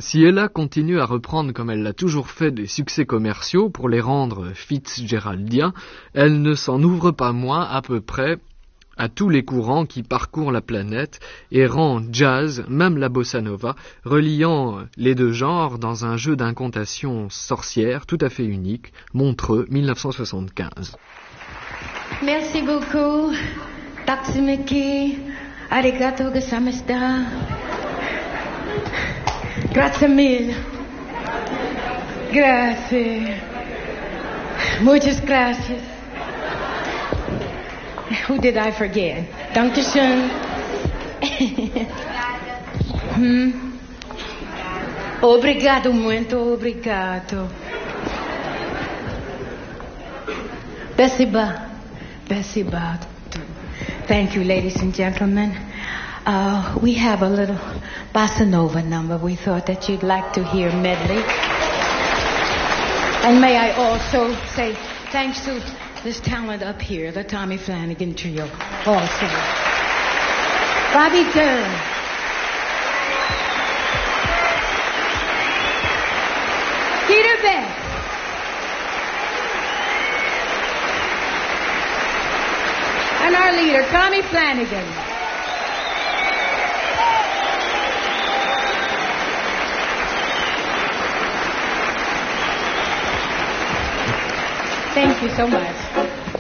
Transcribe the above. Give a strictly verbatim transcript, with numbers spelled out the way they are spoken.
Si Ella continue à reprendre comme elle l'a toujours fait des succès commerciaux pour les rendre fitzgeraldiens, elle ne s'en ouvre pas moins à peu près à tous les courants qui parcourent la planète et rend jazz, même la bossa nova, reliant les deux genres dans un jeu d'incantation sorcière tout à fait unique, Montreux, mille neuf cent soixante-quinze. Merci beaucoup. Tatsumeki. Arigato gozaimashita. Grazie mille. Grazie. Muchas gracias. Who did I forget? Dankeschön. hmm? Obrigado, muito obrigado. Besiba. Besiba. Thank you, ladies and gentlemen. Uh, we have a little bossa nova number we thought that you'd like to hear medley. And may I also say thanks to this talent up here, the Tommy Flanagan Trio, also. Bobby Darin. Peter Beck. And our leader, Tommy Flanagan. Thank you so much.